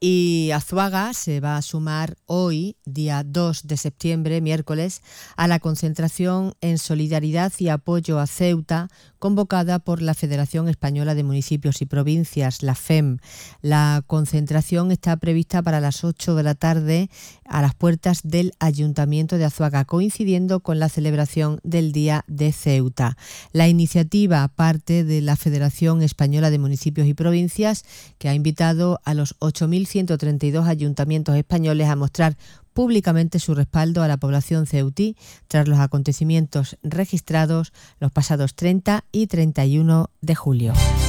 Y Azuaga se va a sumar hoy, día 2 de septiembre, miércoles, a la concentración en solidaridad y apoyo a Ceuta convocada por la Federación Española de Municipios y Provincias, la FEM. La concentración está prevista para las 8 de la tarde a las puertas del Ayuntamiento de Azuaga, coincidiendo con la celebración del Día de Ceuta. La iniciativa parte de la Federación Española de Municipios y Provincias, que ha invitado a los 8.132 ayuntamientos españoles a mostrar públicamente su respaldo a la población ceutí tras los acontecimientos registrados los pasados 30 y 31 de julio.